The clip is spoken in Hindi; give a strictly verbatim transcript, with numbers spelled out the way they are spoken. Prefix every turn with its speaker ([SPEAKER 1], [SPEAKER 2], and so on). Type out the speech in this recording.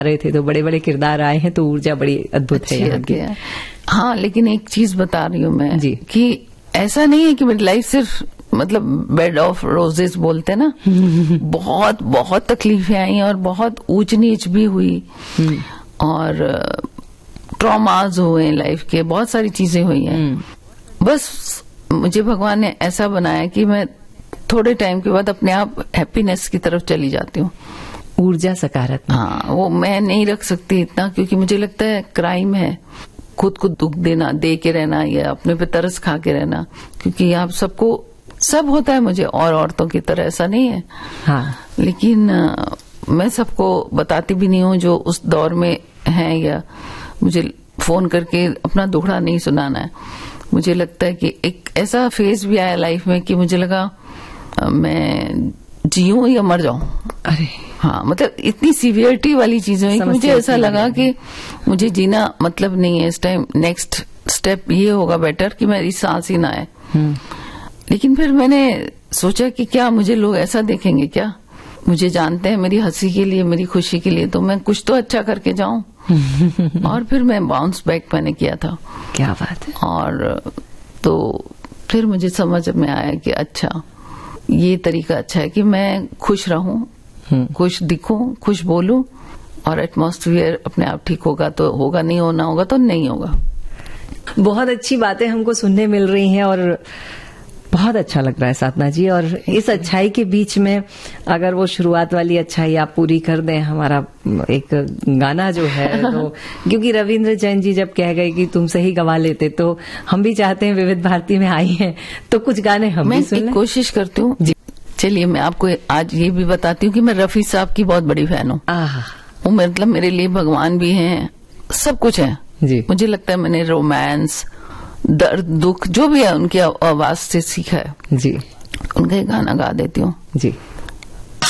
[SPEAKER 1] रहे थे तो बड़े बड़े किरदार आए हैं, तो ऊर्जा बड़ी अद्भुत है यहाँ की।
[SPEAKER 2] हाँ, लेकिन एक चीज बता रही हूँ मैं
[SPEAKER 1] जी
[SPEAKER 2] कि ऐसा नहीं है कि मेरी लाइफ सिर्फ मतलब बेड ऑफ रोजेस बोलते ना, बहुत बहुत तकलीफें आई और बहुत ऊंच नीच भी हुई और ट्रॉमाज हुए लाइफ के, बहुत सारी चीजें हुई हैं। बस मुझे भगवान ने ऐसा बनाया कि मैं थोड़े टाइम के बाद अपने आप हैप्पीनेस की तरफ चली जाती हूँ।
[SPEAKER 1] ऊर्जा सकारात्मक।
[SPEAKER 2] हाँ, वो मैं नहीं रख सकती इतना, क्योंकि मुझे लगता है क्राइम है खुद को दुख देना, दे के रहना या अपने पे तरस खा के रहना, क्योंकि आप सबको सब होता है, मुझे और औरतों की तरह ऐसा नहीं है।
[SPEAKER 1] हाँ,
[SPEAKER 2] लेकिन मैं सबको बताती भी नहीं हूँ जो उस दौर में है, या मुझे फोन करके अपना दुखड़ा नहीं सुनाना है। मुझे लगता है कि एक ऐसा फेज भी आया लाइफ में कि मुझे लगा मैं जीऊं या मर जाऊं।
[SPEAKER 1] अरे
[SPEAKER 2] हाँ, मतलब इतनी सीवियरिटी वाली चीजें हुई कि मुझे ऐसा लगा कि मुझे जीना मतलब नहीं है इस टाइम। नेक्स्ट स्टेप ये होगा बेटर कि मेरी सांस ही ना आए। लेकिन फिर मैंने सोचा कि क्या मुझे लोग ऐसा देखेंगे क्या, मुझे जानते हैं मेरी हंसी के लिए, मेरी खुशी के लिए, तो मैं कुछ तो अच्छा करके जाऊं। और फिर मैं बाउंस बैक मैंने किया था।
[SPEAKER 1] क्या बात है।
[SPEAKER 2] और तो फिर मुझे समझ में आया कि अच्छा ये तरीका अच्छा है कि मैं खुश रहूं, खुश दिखूं, खुश बोलूं, और एटमॉस्फेयर अपने आप ठीक होगा तो होगा, नहीं होना होगा तो नहीं होगा।
[SPEAKER 1] बहुत अच्छी बातें हमको सुनने मिल रही हैं और बहुत अच्छा लग रहा है साधना जी। और इस अच्छाई के बीच में अगर वो शुरुआत वाली अच्छाई आप पूरी कर दें, हमारा एक गाना जो है तो क्योंकि रविंद्र जैन जी जब कह गए कि तुमसे ही गवा लेते, तो हम भी चाहते हैं विविध भारती में आई हैं तो कुछ गाने हम भी सुन लें।
[SPEAKER 2] कोशिश करती हूँ। चलिए मैं आपको आज ये भी बताती हूँ कि मैं रफी साहब की बहुत बड़ी फैन हूँ। वो मतलब मेरे लिए भगवान भी हैं, सब कुछ है
[SPEAKER 1] जी।
[SPEAKER 2] मुझे लगता है मैंने रोमांस, दर्द, दुख जो भी है उनकी आवाज से सीखा है
[SPEAKER 1] जी।
[SPEAKER 2] उनका गाना गा देती हूँ
[SPEAKER 1] जी।